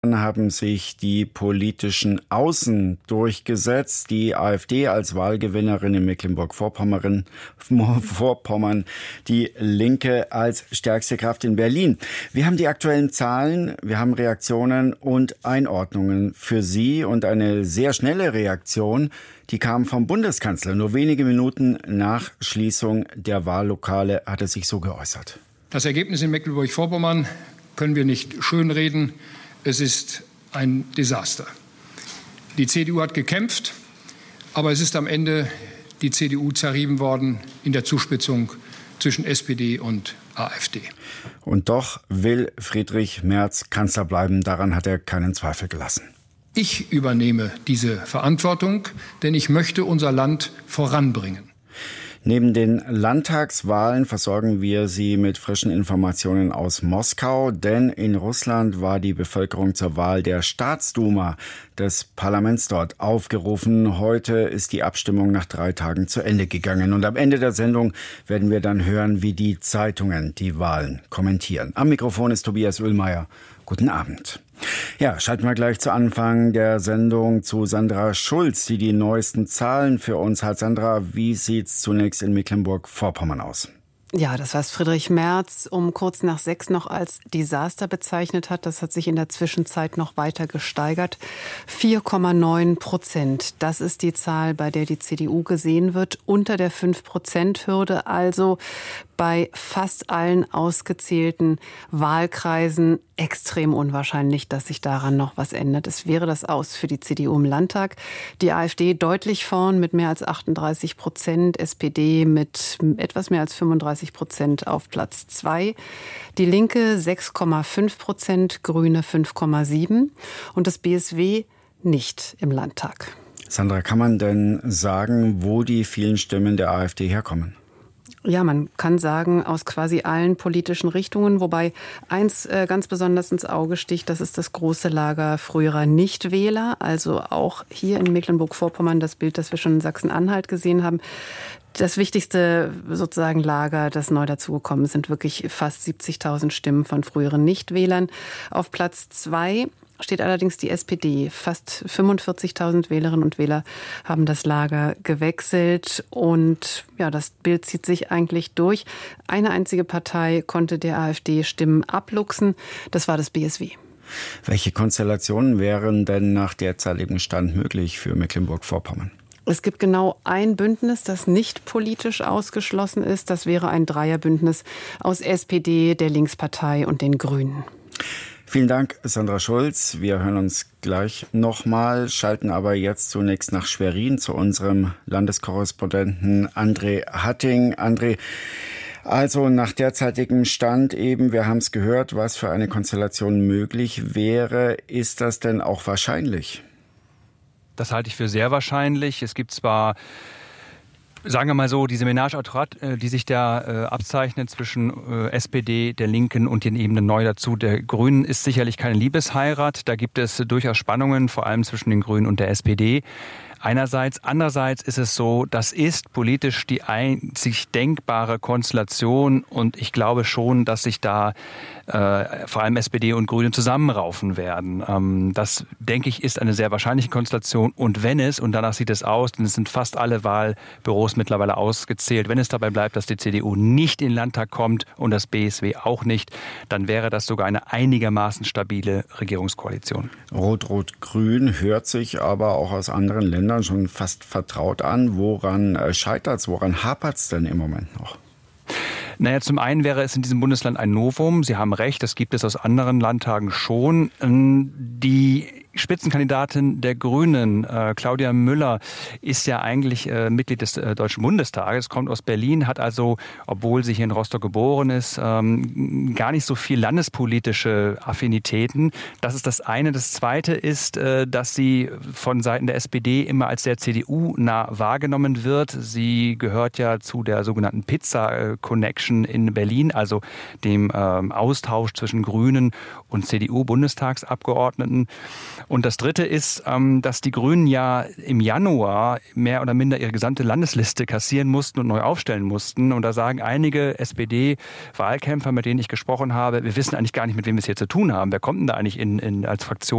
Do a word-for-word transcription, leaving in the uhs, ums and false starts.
haben sich die politischen Außen durchgesetzt. Die AfD als Wahlgewinnerin in Mecklenburg-Vorpommern, Vorpommern, die Linke als stärkste Kraft in Berlin. Wir haben die aktuellen Zahlen, wir haben Reaktionen und Einordnungen für Sie und eine sehr schnelle Reaktion, die kam vom Bundeskanzler. Nur wenige Minuten nach Schließung der Wahllokale hat er sich so geäußert. Das Ergebnis in Mecklenburg-Vorpommern können wir nicht schönreden. Es ist ein Desaster. Die C D U hat gekämpft, aber es ist am Ende die C D U zerrieben worden in der Zuspitzung zwischen S P D und AfD. Und doch will Friedrich Merz Kanzler bleiben. Daran hat er keinen Zweifel gelassen. Ich übernehme diese Verantwortung, denn ich möchte unser Land voranbringen. Neben den Landtagswahlen versorgen wir Sie mit frischen Informationen aus Moskau, denn in Russland war die Bevölkerung zur Wahl der Staatsduma, des Parlaments dort, aufgerufen. Heute ist die Abstimmung nach drei Tagen zu Ende gegangen und am Ende der Sendung werden wir dann hören, wie die Zeitungen die Wahlen kommentieren. Am Mikrofon ist Tobias Oehlmeier. Guten Abend. Ja, schalten wir gleich zu Anfang der Sendung zu Sandra Schulz, die die neuesten Zahlen für uns hat. Sandra, wie sieht's zunächst in Mecklenburg-Vorpommern aus? Ja, das, was Friedrich Merz um kurz nach sechs noch als Desaster bezeichnet hat, das hat sich in der Zwischenzeit noch weiter gesteigert. vier Komma neun Prozent. Das ist die Zahl, bei der die C D U gesehen wird, unter der fünf Prozent Hürde, also bei fast allen ausgezählten Wahlkreisen extrem unwahrscheinlich, dass sich daran noch was ändert. Es wäre das Aus für die C D U im Landtag. Die AfD deutlich vorn mit mehr als achtunddreißig Prozent, S P D mit etwas mehr als fünfunddreißig Prozent auf Platz zwei. Die Linke sechs Komma fünf Prozent, Grüne fünf Komma sieben und das B S W nicht im Landtag. Sandra, kann man denn sagen, wo die vielen Stimmen der AfD herkommen? Ja, man kann sagen, aus quasi allen politischen Richtungen, wobei eins äh, ganz besonders ins Auge sticht, das ist das große Lager früherer Nichtwähler, also auch hier in Mecklenburg-Vorpommern das Bild, das wir schon in Sachsen-Anhalt gesehen haben. Das wichtigste sozusagen Lager, das neu dazugekommen ist, sind wirklich fast siebzigtausend Stimmen von früheren Nichtwählern. Auf Platz zwei steht allerdings die S P D. Fast fünfundvierzigtausend Wählerinnen und Wähler haben das Lager gewechselt. Und ja, das Bild zieht sich eigentlich durch. Eine einzige Partei konnte der AfD Stimmen abluchsen. Das war das B S W. Welche Konstellationen wären denn nach derzeitigem Stand möglich für Mecklenburg-Vorpommern? Es gibt genau ein Bündnis, das nicht politisch ausgeschlossen ist. Das wäre ein Dreierbündnis aus S P D, der Linkspartei und den Grünen. Vielen Dank, Sandra Schulz. Wir hören uns gleich nochmal, schalten aber jetzt zunächst nach Schwerin zu unserem Landeskorrespondenten André Hatting. André, also nach derzeitigem Stand eben, wir haben es gehört, was für eine Konstellation möglich wäre. Ist das denn auch wahrscheinlich? Das halte ich für sehr wahrscheinlich. Es gibt zwar, sagen wir mal so, diese Ménage à trois, die sich da äh, abzeichnet zwischen äh, S P D, der Linken und den eben neu dazu der Grünen, ist sicherlich keine Liebesheirat. Da gibt es durchaus Spannungen, vor allem zwischen den Grünen und der S P D. Einerseits. Andererseits ist es so, das ist politisch die einzig denkbare Konstellation und ich glaube schon, dass sich da äh, vor allem S P D und Grüne zusammenraufen werden. Ähm, das, denke ich, ist eine sehr wahrscheinliche Konstellation und wenn es, und danach sieht es aus, denn es sind fast alle Wahlbüros mittlerweile ausgezählt, wenn es dabei bleibt, dass die C D U nicht in den Landtag kommt und das B S W auch nicht, dann wäre das sogar eine einigermaßen stabile Regierungskoalition. Rot-Rot-Grün hört sich aber auch aus anderen Ländern schon fast vertraut an. Woran scheitert's? Woran hapert's denn im Moment noch? Naja, zum einen wäre es in diesem Bundesland ein Novum. Sie haben recht, das gibt es aus anderen Landtagen schon. Die Spitzenkandidatin der Grünen, äh, Claudia Müller, ist ja eigentlich äh, Mitglied des äh, Deutschen Bundestages, kommt aus Berlin, hat also, obwohl sie hier in Rostock geboren ist, ähm, gar nicht so viel landespolitische Affinitäten. Das ist das eine. Das zweite ist, äh, dass sie von Seiten der S P D immer als sehr C D U-nah wahrgenommen wird. Sie gehört ja zu der sogenannten Pizza-Connection in Berlin, also dem ähm, Austausch zwischen Grünen und C D U-Bundestagsabgeordneten. Und das Dritte ist, dass die Grünen ja im Januar mehr oder minder ihre gesamte Landesliste kassieren mussten und neu aufstellen mussten. Und da sagen einige S P D-Wahlkämpfer, mit denen ich gesprochen habe, wir wissen eigentlich gar nicht, mit wem wir es hier zu tun haben. Wer kommt denn da eigentlich in, in, als Fraktion